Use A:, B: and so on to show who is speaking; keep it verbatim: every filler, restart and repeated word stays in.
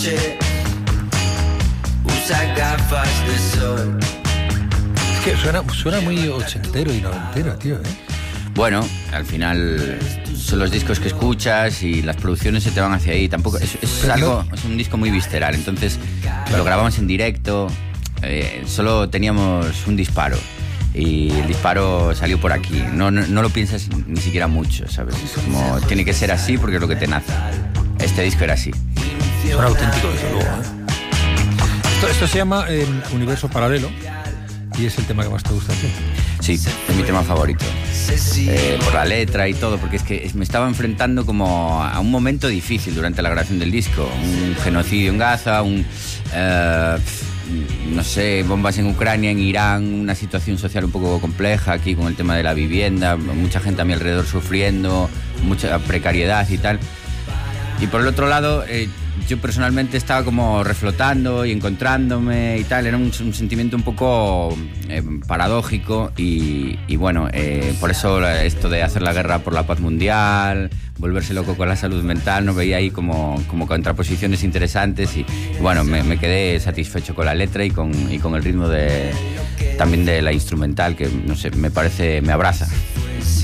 A: noche usa gafas de sol.
B: Es que suena, suena muy ochentero y noventero, tío, ¿eh?
C: Bueno, al final son los discos que escuchas y las producciones se te van hacia ahí. Tampoco es, es algo, es un disco muy visceral. Entonces claro, lo grabamos en directo. Eh, solo teníamos un disparo y el disparo salió por aquí. No, no, no lo piensas ni siquiera mucho, ¿sabes? Es como tiene que ser así porque es lo que te nace. Este disco era así.
B: Suena auténtico, desde luego, ¿eh? Esto, esto se llama eh, Universo Paralelo y es el tema que más te gusta a ti.
C: Sí, es mi tema favorito. Eh, por la letra y todo, porque es que me estaba enfrentando como a un momento difícil durante la grabación del disco. Un genocidio en Gaza, un... Eh, no sé, bombas en Ucrania, en Irán, una situación social un poco compleja aquí con el tema de la vivienda, mucha gente a mi alrededor sufriendo, mucha precariedad y tal. Y por el otro lado, eh, yo personalmente estaba como reflotando y encontrándome y tal. Era un, un sentimiento un poco eh, paradójico y, y bueno, eh, por eso esto de hacer la guerra por la paz mundial, volverse loco con la salud mental, no veía ahí como, como contraposiciones interesantes y, y bueno, me, me quedé satisfecho con la letra y con, y con el ritmo de, también de la instrumental, que no sé, me parece, me abraza.